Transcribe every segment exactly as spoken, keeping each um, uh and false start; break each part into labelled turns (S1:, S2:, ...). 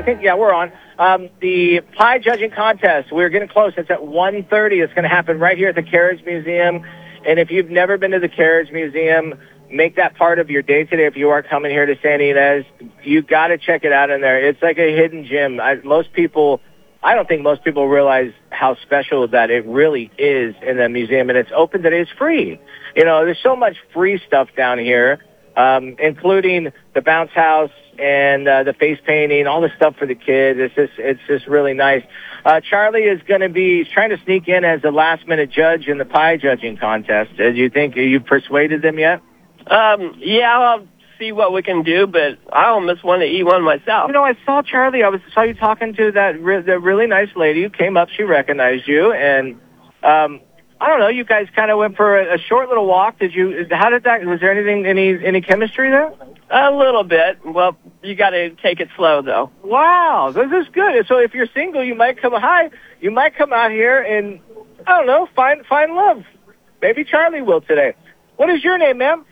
S1: think, yeah, we're on. Um, the pie judging contest, we're getting close. It's at one thirty. It's going to happen right here at the Carriage Museum. And if you've never been to the Carriage Museum, make that part of your day today. If you are coming here to Santa Ynez, you got to check it out in there. It's like a hidden gem. I, most people, I don't think most people realize how special that it really is in the museum. And it's open today. It's free. You know, there's so much free stuff down here, um, including the bounce house and uh, the face painting, all the stuff for the kids. It's just, it's just really nice. Uh, Charlie is going to be trying to sneak in as the last-minute judge in the pie judging contest. Do you think you persuaded them yet?
S2: Um, yeah, I'll see what we can do, but I almost want to eat one myself.
S1: You know, I saw Charlie. I was saw you talking to that re- the really nice lady who came up. She recognized you, and um, I don't know. You guys kind of went for a, a short little walk. Did you? How did that? Was there anything? Any any chemistry there?
S2: A little bit. Well, you got to take it slow, though.
S1: Wow, this is good. So if you're single, you might come hi. You might come out here and I don't know, find find love. Maybe Charlie will today. What is your name, ma'am?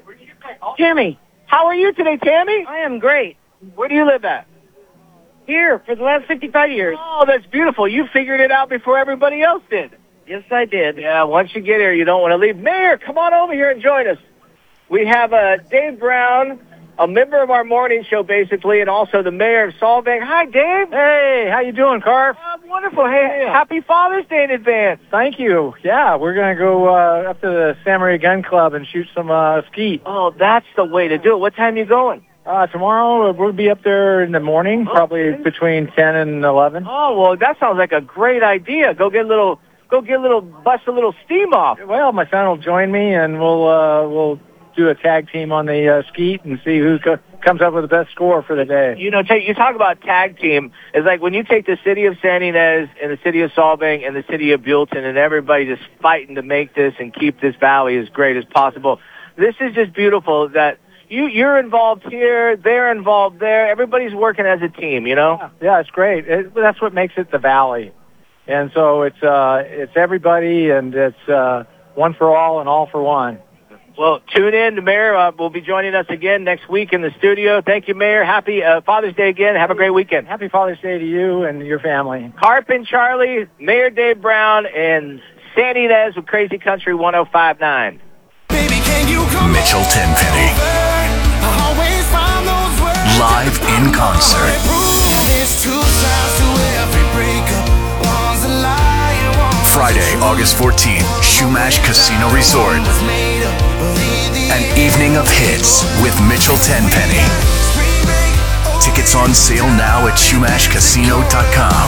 S3: Tammy.
S1: How are you today, Tammy?
S3: I am great.
S1: Where do you live at?
S3: Here for the last fifty-five years.
S1: Oh, that's beautiful. You figured it out before everybody else did.
S3: Yes, I did.
S1: Yeah, once you get here, you don't want to leave. Mayor, come on over here and join us. We have uh, Dave Brown, a member of our morning show, basically, and also the mayor of Solvang. Hi, Dave.
S4: Hey, how you doing, Carf?
S1: Uh, wonderful. Hey, yeah. Happy Father's Day in advance.
S4: Thank you. Yeah, we're going to go uh, up to the Santa Maria Gun Club and shoot some uh, skeet.
S1: Oh, that's the way to do it. What time are you going?
S4: Uh, tomorrow, we'll be up there in the morning, oh, probably okay. between ten and eleven.
S1: Oh, well, that sounds like a great idea. Go get a little, go get a little, bust a little steam off.
S4: Well, my son will join me, and we'll, uh, we'll do a tag team on the uh, skeet and see who co- comes up with the best score for the day.
S1: You know, take, you talk about tag team. It's like when you take the city of Santa Ynez and the city of Solvang and the city of Buellton and everybody just fighting to make this and keep this valley as great as possible. This is just beautiful that you, you're involved here, they're involved there. Everybody's working as a team, you know?
S4: Yeah, yeah it's great. It, that's what makes it the valley. And so it's, uh, it's everybody, and it's uh, one for all and all for one.
S1: Well, tune in. The mayor uh, will be joining us again next week in the studio. Thank you, Mayor. Happy uh, Father's Day again. Have a great weekend.
S4: Happy Father's Day to you and your family.
S1: Carp and Charlie, Mayor Dave Brown, and Santa Ynez with Crazy Country one oh five point nine.
S5: Baby, can you come
S6: Mitchell Tenpenny. Live in concert. Friday, August fourteenth, Chumash Casino Resort. An evening of hits with Mitchell Tenpenny. Tickets on sale now at chumash casino dot com.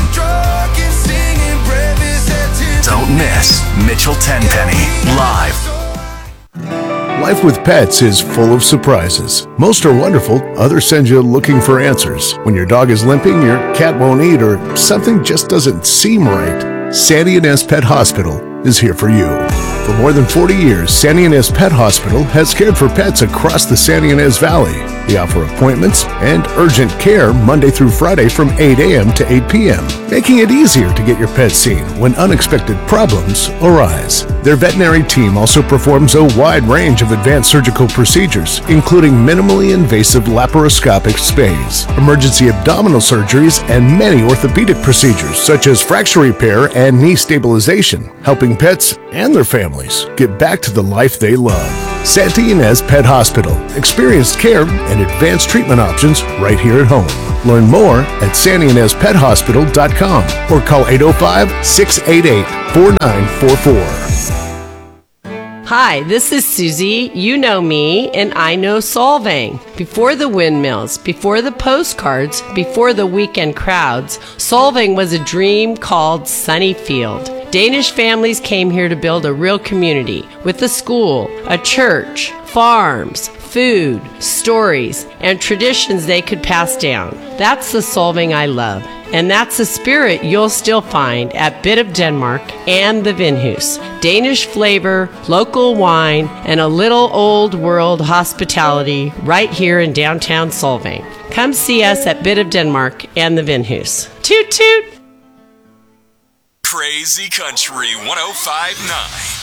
S6: Don't miss Mitchell Tenpenny live.
S7: Life with pets is full of surprises. Most are wonderful, others send you looking for answers. When your dog is limping, your cat won't eat, or something just doesn't seem right, Santa Ynez Pet Hospital is here for you. For more than forty years, Santa Ynez Pet Hospital has cared for pets across the Santa Ynez Valley. We offer appointments and urgent care Monday through Friday from eight a.m. to eight p.m., making it easier to get your pet seen when unexpected problems arise. Their veterinary team also performs a wide range of advanced surgical procedures, including minimally invasive laparoscopic spays, emergency abdominal surgeries, and many orthopedic procedures such as fracture repair and knee stabilization, helping pets and their families get back to the life they love. Santa Ynez Pet Hospital. Experienced care and advanced treatment options right here at home. Learn more at santa ynez pet hospital dot com or call eight oh five, six eight eight, four nine four four.
S8: Hi, this is Susie. You know me, and I know Solvang. Before the windmills, before the postcards, before the weekend crowds, Solvang was a dream called Sunnyfield. Danish families came here to build a real community with a school, a church, farms, food, stories, and traditions they could pass down. That's the Solvang I love, and that's the spirit you'll still find at Bit of Denmark and the Vinhus. Danish flavor, local wine, and a little old world hospitality right here in downtown Solvang. Come see us at Bit of Denmark and the Vinhus. Toot toot!
S6: Crazy Country one oh five point nine.